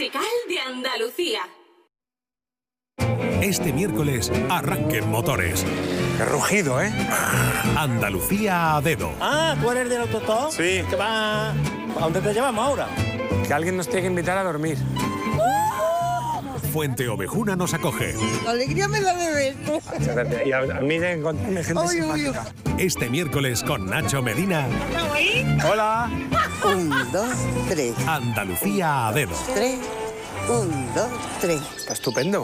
musical de Andalucía. Este miércoles arranquen motores. Qué rugido, ¿eh? Andalucía a dedo. Ah, ¿tú eres del autostop? Sí. ¿Qué va? ¿A dónde te llevamos ahora? Que alguien nos tiene que invitar a dormir. Fuente Ovejuna nos acoge. La alegría me da beber. Y a mí de encontrarme gente simpática. Este miércoles con Nacho Medina. Hola. 1, 2, 3. Andalucía a dedo. 3. 1, 2, 3. Está estupendo.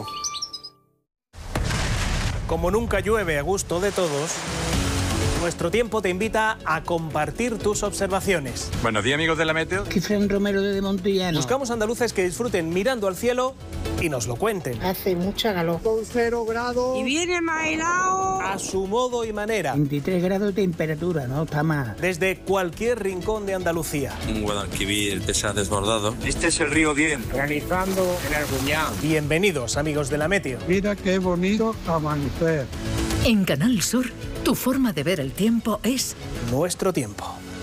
Como nunca llueve a gusto de todos, nuestro tiempo te invita a compartir tus observaciones. Buenos días, amigos de la Meteo. Aquí Fran Romero de Montillano. Buscamos andaluces que disfruten mirando al cielo y nos lo cuenten. Hace mucha calor. Con 0 grados. Y viene más helado. A su modo y manera. 23 grados de temperatura, no está mal. Desde cualquier rincón de Andalucía. Un Guadalquivir que se ha desbordado. Este es el río Dien. Realizando en el Guñán. Bienvenidos, amigos de la Meteo. Mira qué bonito amanecer. En Canal Sur, tu forma de ver el tiempo es Nuestro tiempo.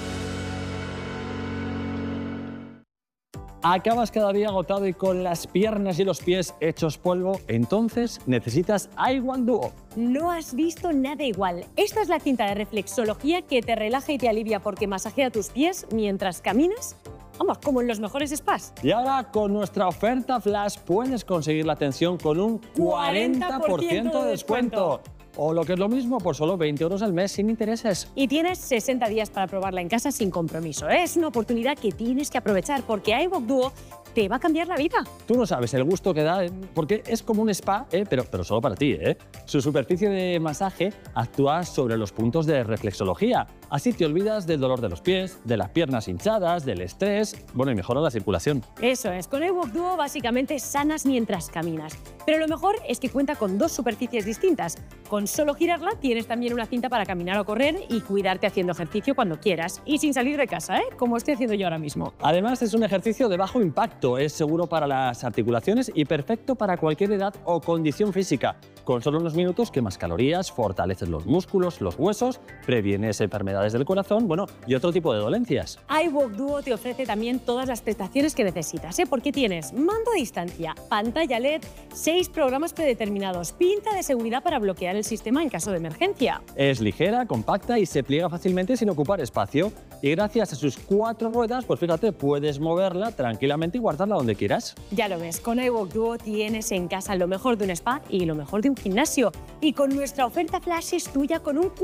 ¿Acabas cada día agotado y con las piernas y los pies hechos polvo? Entonces necesitas iWalk Duo. No has visto nada igual. Esta es la cinta de reflexología que te relaja y te alivia porque masajea tus pies mientras caminas. Vamos, como en los mejores spas. Y ahora con nuestra oferta Flash puedes conseguir la atención con un 40% de descuento. O lo que es lo mismo, por solo 20 euros al mes sin intereses. Y tienes 60 días para probarla en casa sin compromiso. Es una oportunidad que tienes que aprovechar porque iWalk Duo te va a cambiar la vida. Tú no sabes el gusto que da, porque es como un spa, pero solo para ti. Su superficie de masaje actúa sobre los puntos de reflexología. Así te olvidas del dolor de los pies, de las piernas hinchadas, del estrés, y mejora la circulación. Eso es, con iWalk Duo básicamente sanas mientras caminas. Pero lo mejor es que cuenta con 2 superficies distintas. Con solo girarla tienes también una cinta para caminar o correr y cuidarte haciendo ejercicio cuando quieras. Y sin salir de casa, como estoy haciendo yo ahora mismo. Además es un ejercicio de bajo impacto, es seguro para las articulaciones y perfecto para cualquier edad o condición física. Con solo unos minutos quemas calorías, fortaleces los músculos, los huesos, previenes enfermedades del corazón, y otro tipo de dolencias. iWalk Duo te ofrece también todas las prestaciones que necesitas, porque tienes mando a distancia, pantalla LED, 6 programas predeterminados, pinta de seguridad para bloquear el sistema en caso de emergencia. Es ligera, compacta y se pliega fácilmente sin ocupar espacio. Y gracias a sus 4 ruedas, pues fíjate, puedes moverla tranquilamente y guardarla donde quieras. Ya lo ves, con iWalk Duo tienes en casa lo mejor de un spa y lo mejor de un gimnasio. Y con nuestra oferta Flash es tuya con un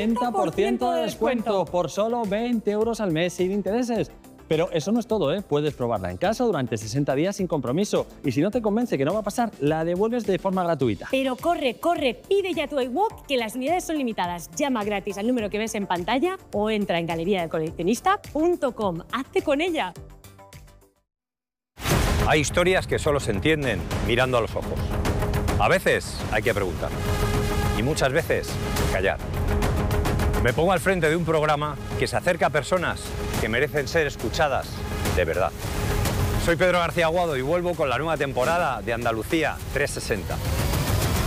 40% de descuento por solo 20 euros al mes sin intereses. Pero eso no es todo, Puedes probarla en casa durante 60 días sin compromiso. Y si no te convence que no va a pasar, la devuelves de forma gratuita. Pero corre, pide ya tu iWalk, que las unidades son limitadas. Llama gratis al número que ves en pantalla o entra en galeriadelcoleccionista.com. ¡Hazte con ella! Hay historias que solo se entienden mirando a los ojos. A veces hay que preguntar. Y muchas veces callar. Me pongo al frente de un programa que se acerca a personas que merecen ser escuchadas de verdad. Soy Pedro García Aguado y vuelvo con la nueva temporada de Andalucía 360.